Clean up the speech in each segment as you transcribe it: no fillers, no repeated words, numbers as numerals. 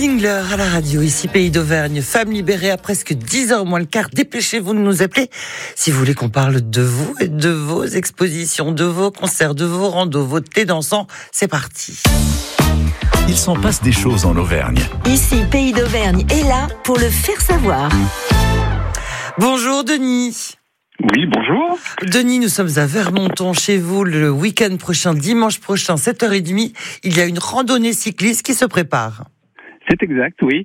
Lingler à la radio, ici Pays d'Auvergne, femme libérée à presque 10h moins le quart. Dépêchez-vous de nous appeler si vous voulez qu'on parle de vous et de vos expositions, de vos concerts, de vos randos, vos thés dansants. C'est parti. Il s'en passe des choses en Auvergne. Ici Pays d'Auvergne est là pour le faire savoir. Bonjour Denis. Oui, bonjour. Denis, nous sommes à Vermonton chez vous le week-end prochain, dimanche prochain, 7h30. Il y a une randonnée cycliste qui se prépare. C'est exact, oui.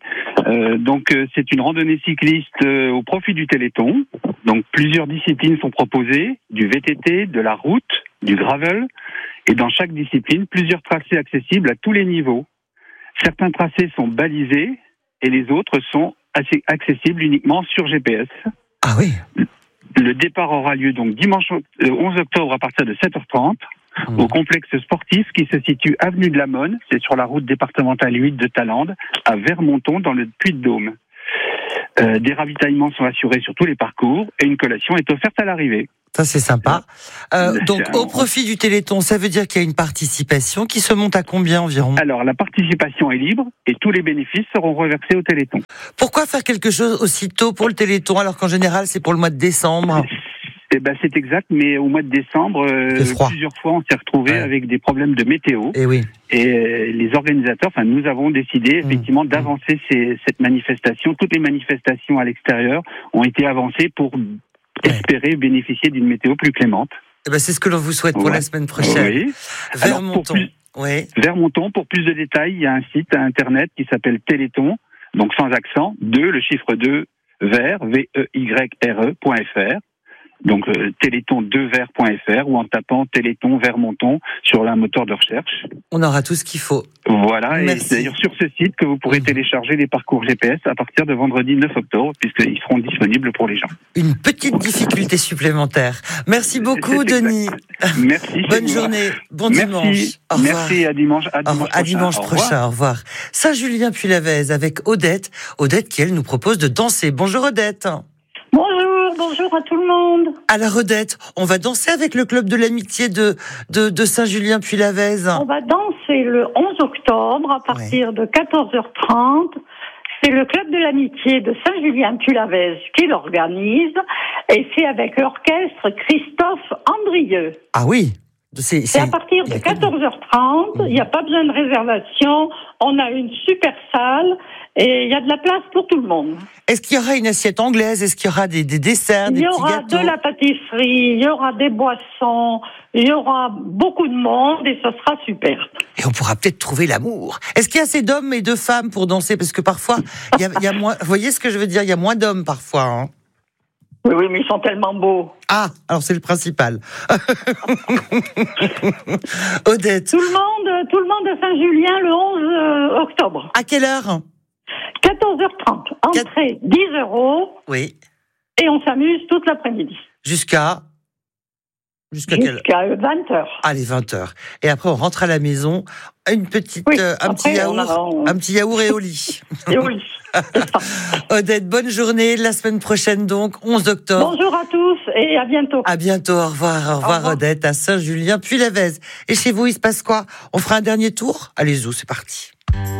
C'est une randonnée cycliste au profit du Téléthon. Donc plusieurs disciplines sont proposées, du VTT, de la route, du gravel, et dans chaque discipline, plusieurs tracés accessibles à tous les niveaux. Certains tracés sont balisés et les autres sont accessibles uniquement sur GPS. Ah oui. Le départ aura lieu donc dimanche 11 octobre à partir de 7h30 au complexe sportif qui se situe avenue de la Monne, c'est sur la route départementale 8 de Tallande, à Vermonton dans le Puy-de-Dôme. Des ravitaillements sont assurés sur tous les parcours et une collation est offerte à l'arrivée. Ça, c'est sympa. Donc, au profit du Téléthon, ça veut dire qu'il y a une participation qui se monte à combien environ ? Alors, la participation est libre et tous les bénéfices seront reversés au Téléthon. Pourquoi faire quelque chose aussi tôt pour le Téléthon alors qu'en général, c'est pour le mois de décembre ? C'est exact, mais au mois de décembre, plusieurs fois, on s'est retrouvés avec des problèmes de météo. Et oui. Et les organisateurs, nous avons décidé effectivement d'avancer cette manifestation. Toutes les manifestations à l'extérieur ont été avancées pour espérer bénéficier d'une météo plus clémente. C'est ce que l'on vous souhaite pour la semaine prochaine. Oui. Vermonton. Vermonton, pour plus de détails, il y a un site internet qui s'appelle Téléthon, donc sans accent, 2, le chiffre 2, vers, VEYRE.fr. Donc téléthon2vers.fr ou en tapant Téléthon Vermonton sur un moteur de recherche. On aura tout ce qu'il faut. Voilà, merci. Et c'est d'ailleurs sur ce site que vous pourrez télécharger les parcours GPS à partir de vendredi 9 octobre, puisqu'ils seront disponibles pour les gens. Une petite difficulté supplémentaire. Merci beaucoup, Denis. Merci. Bonne journée, bon dimanche. Au revoir. Merci, à dimanche prochain. Au revoir. Saint-Julien-Puy-Lavez avec Odette. Odette qui, elle, nous propose de danser. Bonjour Odette. Bonjour à tout le monde. Alors Odette, on va danser avec le club de l'amitié de Saint-Julien-Puy-Lavez. On va danser le 11 octobre à partir de 14h30. C'est le club de l'amitié de Saint-Julien-Puy-Lavez qui l'organise et c'est avec l'orchestre Christophe Andrieux. Ah oui. C'est à partir de 14h30, il n'y a pas besoin de réservation, on a une super salle et il y a de la place pour tout le monde. Est-ce qu'il y aura une assiette anglaise ? Est-ce qu'il y aura des desserts, des petits gâteaux ? Il y aura de la pâtisserie, il y aura des boissons, il y aura beaucoup de monde et ce sera super. Et on pourra peut-être trouver l'amour. Est-ce qu'il y a assez d'hommes et de femmes pour danser ? Parce que parfois, il y a moins. Vous voyez ce que je veux dire ? Il y a moins d'hommes parfois. Hein. Oui, mais ils sont tellement beaux. Ah, alors c'est le principal. Odette. Tout le monde à Saint-Julien le 11 octobre. À quelle heure ? 14h30. Entrée 10 €. Oui. Et on s'amuse toute l'après-midi. Jusqu'à quelle heure ? 20h. Allez, 20h. Et après, on rentre à la maison. Un petit yaourt et au lit. Et au lit. Odette, bonne journée. La semaine prochaine, donc, 11 octobre. Bonjour à tous et à bientôt. À bientôt. Au revoir, Odette, à Saint-Julien-Puy-Lavez. Et chez vous, il se passe quoi ? On fera un dernier tour ? Allez-y, c'est parti.